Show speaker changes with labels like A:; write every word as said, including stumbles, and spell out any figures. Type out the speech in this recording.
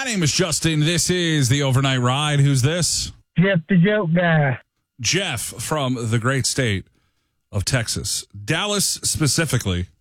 A: name is Justin. This is the Overnight Ride. Who's this?
B: Jeff the Joke Guy.
A: Jeff from the great state of Texas. Dallas specifically.